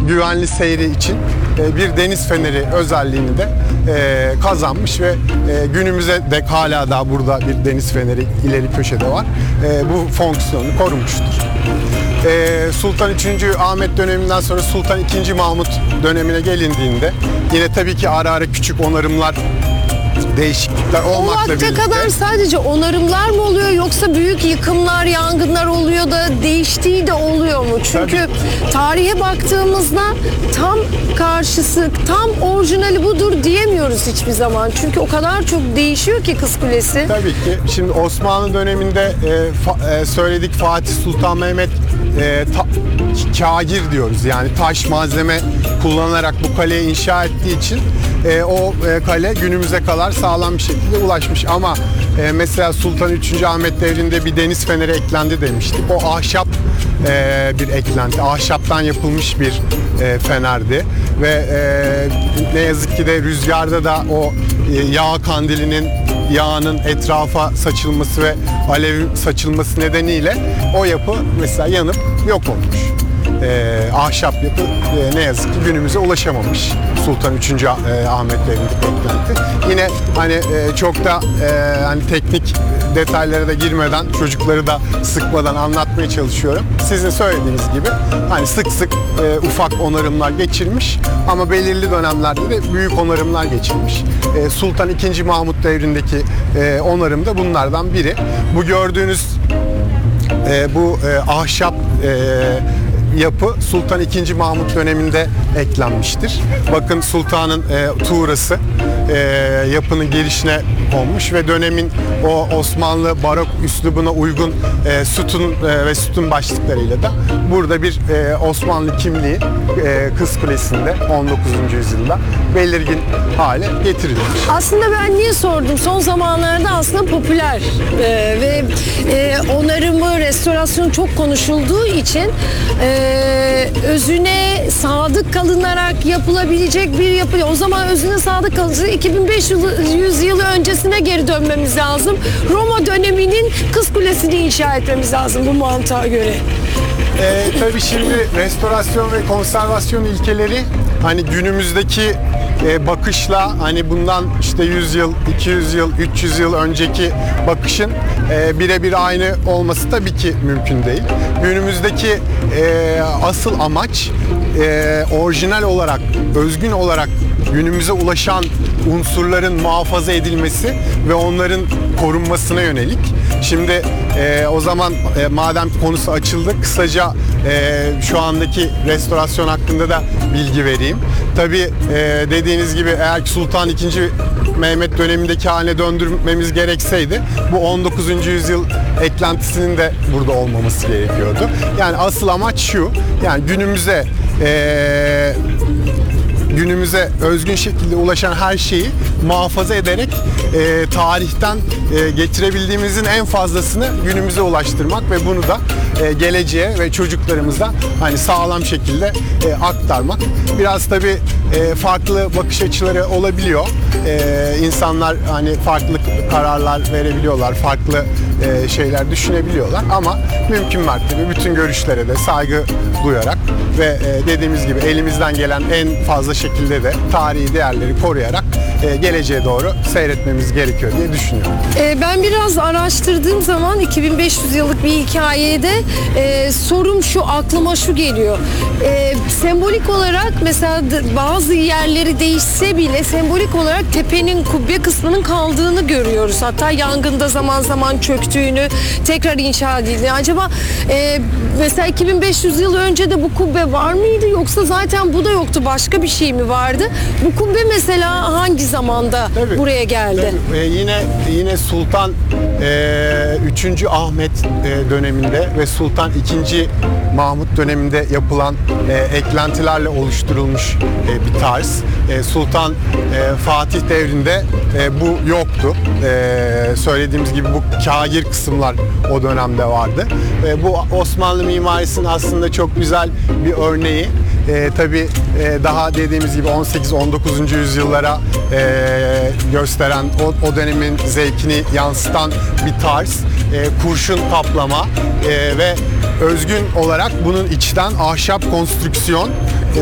güvenli seyri için bir deniz feneri özelliğini de kazanmış ve günümüze dek hala da burada bir deniz feneri ileri köşede var. Bu fonksiyonunu korumuştur. Sultan 3. Ahmet döneminden sonra Sultan 2. Mahmut dönemine gelindiğinde yine tabii ki ara ara küçük onarımlar, değişiklikler O olmakla vakte birlikte. kadar sadece onarımlar mı oluyor yoksa büyük yıkımlar, yangınlar oluyor da değiştiği de oluyor mu? Çünkü tarihe baktığımızda tam karşısı, tam orijinali budur diyemiyoruz hiçbir zaman. Çünkü o kadar çok değişiyor ki Kız Kulesi. Tabii ki. Şimdi Osmanlı döneminde söyledik, Fatih Sultan Mehmet kagir diyoruz. Yani taş malzeme kullanarak bu kaleyi inşa ettiği için o kale günümüze kadar sağlam bir şekilde ulaşmış. Ama mesela Sultan 3. Ahmet devrinde bir deniz feneri eklendi demiştik. O ahşap bir eklenti. Ahşaptan yapılmış bir fenerdi. Ve ne yazık ki de rüzgarda da o yağ kandilinin yağının etrafa saçılması ve alev saçılması nedeniyle o yapı mesela yanıp yok olmuş. Ahşap yapı ne yazık ki günümüze ulaşamamış. Sultan 3. Ahmet devrindeki eklenti. Yine hani çok da hani teknik detaylara da girmeden, çocukları da sıkmadan anlatmaya çalışıyorum. Sizin söylediğiniz gibi hani sık sık ufak onarımlar geçirmiş ama belirli dönemlerde de büyük onarımlar geçirmiş. Sultan 2. Mahmut devrindeki onarım da bunlardan biri. Bu gördüğünüz bu ahşap yapı Sultan 2. Mahmut döneminde eklenmiştir. Bakın sultanın tuğrası yapının girişine konmuş ve dönemin o Osmanlı barok üslubuna uygun sütun ve sütun başlıklarıyla da burada bir Osmanlı kimliği Kız Kulesi'nde 19. yüzyılda belirgin hale getirilmiş. Aslında ben niye sordum? Son zamanlarda aslında popüler ve onarımı, restorasyonu çok konuşulduğu için özüne sadık kalınarak yapılabilecek bir yapı. O zaman özüne sadık kalınca 2500 yıl öncesine geri dönmemiz lazım. Roma döneminin Kız Kulesi'ni inşa etmemiz lazım bu mantığa göre. Tabii şimdi restorasyon ve konservasyon ilkeleri hani günümüzdeki bakışla hani bundan işte 100 yıl, 200 yıl, 300 yıl önceki bakışın birebir aynı olması tabii ki mümkün değil. Günümüzdeki asıl amaç orijinal olarak, özgün olarak günümüze ulaşan unsurların muhafaza edilmesi ve onların korunmasına yönelik. Şimdi o zaman madem konusu açıldı, kısaca şu andaki restorasyon hakkında da bilgi vereyim. Tabii dediğiniz gibi eğer ki Sultan II. Mehmet dönemindeki haline döndürmemiz gerekseydi bu 19. yüzyıl eklentisinin de burada olmaması gerekiyordu. Yani asıl amaç şu, yani günümüze özgün şekilde ulaşan her şeyi muhafaza ederek tarihten getirebildiğimizin en fazlasını günümüze ulaştırmak ve bunu da geleceğe ve çocuklarımıza hani sağlam şekilde aktarmak. Biraz tabii farklı bakış açıları olabiliyor. İnsanlar hani farklı kararlar verebiliyorlar, farklı şeyler düşünebiliyorlar ama mümkün mertebe bütün görüşlere de saygı duyarak ve dediğimiz gibi elimizden gelen en fazla şekilde de tarihi değerleri koruyarak geleceğe doğru seyretmemiz gerekiyor diye düşünüyorum. Ben biraz araştırdığım zaman 2500 yıllık bir hikayede sorum şu, aklıma şu geliyor. Sembolik olarak mesela bazı yerleri değişse bile sembolik olarak tepenin, kubbe kısmının kaldığını görüyoruz. Hatta yangında zaman zaman çöktüğünü, tekrar inşa edildiğini. Acaba mesela 2500 yıl önce de bu kubbe var mıydı yoksa zaten bu da yoktu, başka bir şey mi vardı? Bu kubbe mesela hangi zamanda buraya geldi? Yine Sultan 3. Ahmet döneminde ve Sultan 2. Mahmut döneminde yapılan eklentilerle oluşturulmuş bir tarz. Sultan Fatih devrinde bu yoktu. Söylediğimiz gibi bu kagir kısımlar o dönemde vardı. Bu Osmanlı mimarisinin aslında çok güzel bir örneği. Tabii daha dediğimiz gibi 18-19. yüzyıllara gösteren o dönemin zevkini yansıtan bir tarz. Kurşun kaplama ve özgün olarak bunun içten ahşap konstrüksiyon